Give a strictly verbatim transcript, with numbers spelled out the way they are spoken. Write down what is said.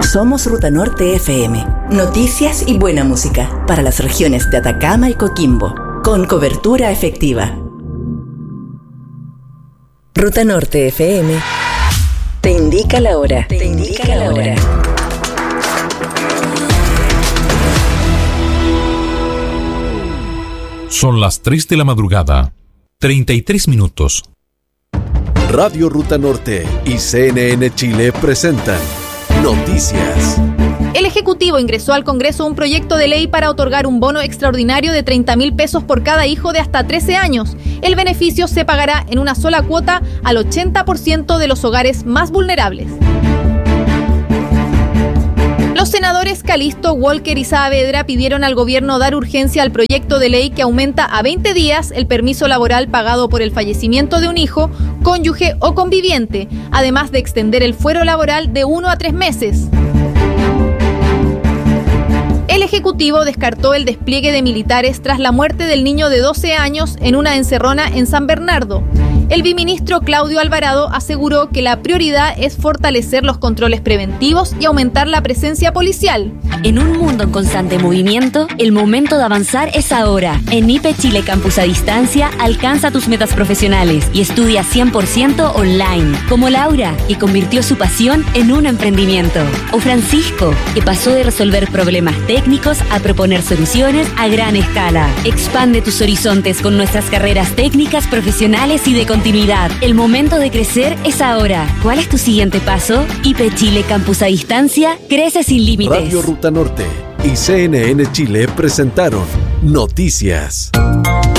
Somos Ruta Norte F M. Noticias y buena música para las regiones de Atacama y Coquimbo, con cobertura efectiva. Ruta Norte F M te indica la hora. Te indica la hora. Son las tres de la madrugada, treinta y tres minutos. Radio Ruta Norte y C N N Chile presentan Noticias. El Ejecutivo ingresó al Congreso un proyecto de ley para otorgar un bono extraordinario de treinta mil pesos por cada hijo de hasta trece años. El beneficio se pagará en una sola cuota al ochenta por ciento de los hogares más vulnerables. Los senadores Calisto, Walker y Saavedra pidieron al gobierno dar urgencia al proyecto de ley que aumenta a veinte días el permiso laboral pagado por el fallecimiento de un hijo, cónyuge o conviviente, además de extender el fuero laboral de uno a tres meses. El Ejecutivo descartó el despliegue de militares tras la muerte del niño de doce años en una encerrona en San Bernardo. El viceministro Claudio Alvarado aseguró que la prioridad es fortalecer los controles preventivos y aumentar la presencia policial. En un mundo en constante movimiento, el momento de avanzar es ahora. En I P E Chile Campus a Distancia, alcanza tus metas profesionales y estudia cien por ciento online. Como Laura, que convirtió su pasión en un emprendimiento. O Francisco, que pasó de resolver problemas técnicos a proponer soluciones a gran escala. Expande tus horizontes con nuestras carreras técnicas, profesionales y de continuidad. El momento de crecer es ahora. ¿Cuál es tu siguiente paso? I P E Chile Campus a Distancia crece sin límites. Radio Ruta Norte y C N N Chile presentaron Noticias.